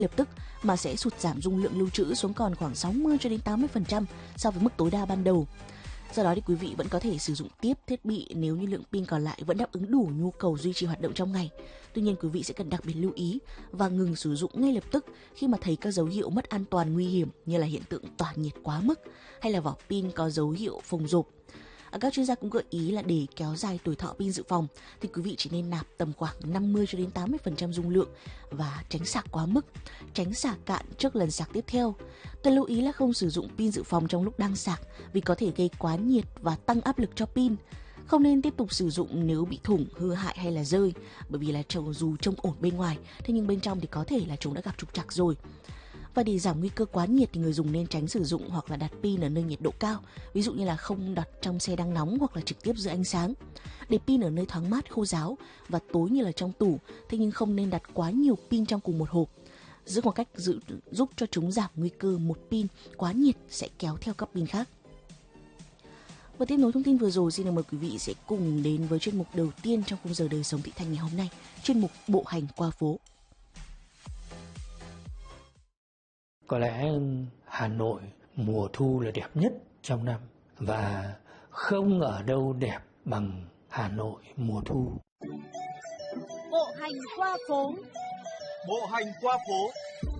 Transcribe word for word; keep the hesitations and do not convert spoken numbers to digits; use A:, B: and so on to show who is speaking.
A: lập tức mà sẽ sụt giảm dung lượng lưu trữ xuống còn khoảng sáu mươi cho đến tám mươi phần trăm so với mức tối đa ban đầu. Do đó thì quý vị vẫn có thể sử dụng tiếp thiết bị nếu như lượng pin còn lại vẫn đáp ứng đủ nhu cầu duy trì hoạt động trong ngày. Tuy nhiên quý vị sẽ cần đặc biệt lưu ý và ngừng sử dụng ngay lập tức khi mà thấy các dấu hiệu mất an toàn nguy hiểm như là hiện tượng tỏa nhiệt quá mức hay là vỏ pin có dấu hiệu phồng rộp. Các chuyên gia cũng gợi ý là để kéo dài tuổi thọ pin dự phòng thì quý vị chỉ nên nạp tầm khoảng năm mươi cho đến tám mươi phần trăm dung lượng và tránh sạc quá mức, tránh sạc cạn trước lần sạc tiếp theo. Cần lưu ý là không sử dụng pin dự phòng trong lúc đang sạc vì có thể gây quá nhiệt và tăng áp lực cho pin. Không nên tiếp tục sử dụng nếu bị thủng, hư hại hay là rơi, bởi vì là dù trông ổn bên ngoài, thế nhưng bên trong thì có thể là chúng đã gặp trục trặc rồi. Và để giảm nguy cơ quá nhiệt thì người dùng nên tránh sử dụng hoặc là đặt pin ở nơi nhiệt độ cao, ví dụ như là không đặt trong xe đang nóng hoặc là trực tiếp dưới ánh sáng. Để pin ở nơi thoáng mát, khô ráo và tối như là trong tủ, thế nhưng không nên đặt quá nhiều pin trong cùng một hộp. Giữ một cách giữ, giúp cho chúng giảm nguy cơ một pin quá nhiệt sẽ kéo theo các pin khác. Và tiếp nối thông tin vừa rồi, xin mời quý vị sẽ cùng đến với chuyên mục đầu tiên trong khung giờ đời sống thị thành ngày hôm nay, chuyên mục bộ hành qua phố.
B: Có lẽ Hà Nội mùa thu là đẹp nhất trong năm và không ở đâu đẹp bằng Hà Nội mùa thu.
C: Bộ hành qua phố.
D: Bộ hành qua phố.